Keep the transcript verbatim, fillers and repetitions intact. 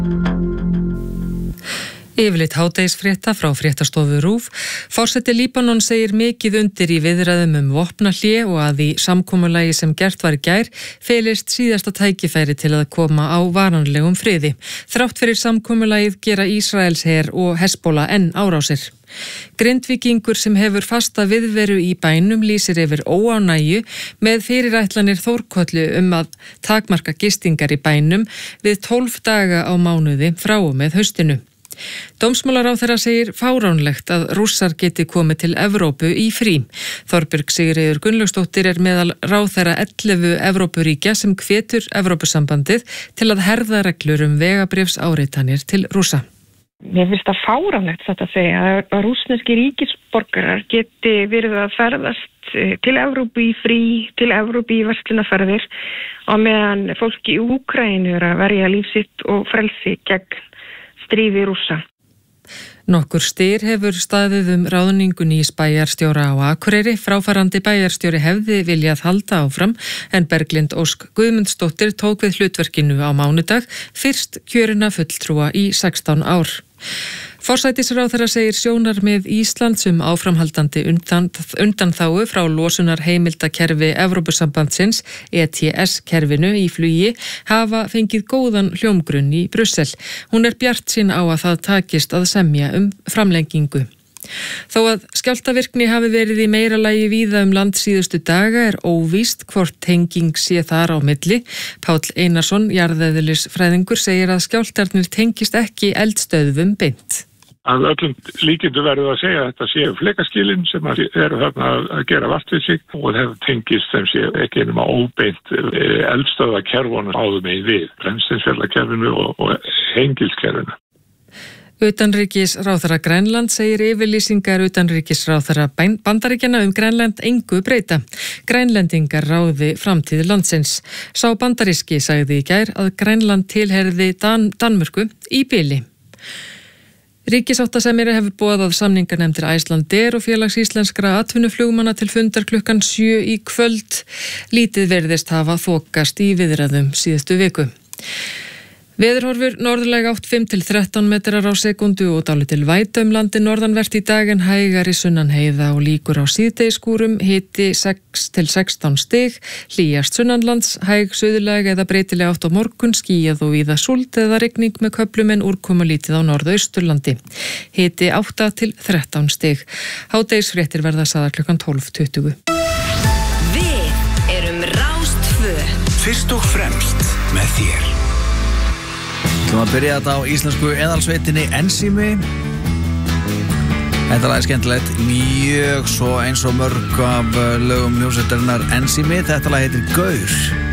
Yfirleitt hádegisfrétta frá fréttastofu RÚV. Forseti Líbanon segir mikið undir í viðræðum um vopnahlé og að í samkomulagi sem gert var í gær felist síðasta tækifæri til að koma á varanlegum friði. Þrátt fyrir samkomulagið gera Ísraelsher og Hezbollah enn árásir. Grindvíkingur sem hefur fasta viðveru í bænum lýsir yfir óánægju með fyrirætlanir Þórkollu um að takmarka gistingar í bænum við tólf daga á mánuði frá og með haustinu. Dómsmálaráðherra segir fáránlegt að Rússar geti komið til Evrópu í frí. Þorbjörg Sigríður Gunnlaugsdóttir er meðal ráðherra ellefu Evrópuríkja sem hvetur Evrópusambandið til að herða reglur um vegabréfsáritanir til Rússa. Mér finnst það fáránlegt þetta að segja að rússneski ríkisborgarar geti verið að ferðast til Evrópu í frí, til Evrópu í verslunarferðir og meðan fólk í Úkraínu er að verja líf sitt og frelsi gegn stríði Rússa. Nokkur styr hefur staðið um ráðningu nýs bæjarstjóra á Akureyri. Fráfarandi bæjarstjóri hefði viljað halda áfram en Berglind Ósk Guðmundsdóttir tók við hlutverkinu á mánudag, fyrst kjörina fulltrúa í sextán ár. Forsætisráðherra segir sjónarmið Íslands um áframhaldandi undan, undanþágu frá losunar heimildakerfi Evrópusambandsins E T S-kerfinu í flugi hafa fengið góðan hljómgrunn í Brussel. Hún er bjartsýn á að það takist að semja um framlengingu. Þó að skjálftavirkni hafi verið í meira lagi víða um land síðustu daga er óvíst hvort tenging sé þar á milli. Páll Einarsson, jarðeðlisfræðingur, segir að skjálftarnir tengist ekki eldstöðvum beint. Að öllum líkindu verður að segja að þetta séu flekaskilin sem eru þarna að gera vart við sig og þetta tengist sem séu ekki einum að óbeint eldstöðvakerfunum áður með við, brennisteinsfjallakerfinu og, og hengilskerfinu. Utanríkisráðherra Grænland segir yfirlýsingar utanríkisráðherra Bandaríkjanna um Grænland engu breyta. Grænlendingar ráði framtíð landsins. Sá bandaríski sagði í gær að Grænland tilherði Dan- Danmörku í bili. Ríkisáttasemjari hefur boðað samninganefndir Icelandair og félags íslenskra atvinnuflugmanna til fundar klukkan sjö í kvöld. Lítið verðist hafa þokast í viðræðum síðustu viku. Veðurhorfur norðlæg átt fimm til þrettán metrar á sekundu og dálítil væta um landið norðanvert í dag en hægari sunnanheiða og líkur á síðdegisskúrum, hiti sex til sextán stig, hlýjast sunnanlands, hæg suðlæg eða breytileg átt á morgun, skýjað og víða súld eða rigning með köflum en úrkoma lítið á norðausturlandi. Hiti átta til þrettán stig. Hádegisfréttir verða sagðar klukkan tólf tuttugu. Við erum Rás tvö. Fyrst og fremst með þér. Þú maður byrja þetta á íslensku eðalsveitinni Ensími. Þetta lag er skemmtilegt, mjög svo eins og mörg af lögum hljómsveitarinnar Ensími. Þetta lag heitir Gaur.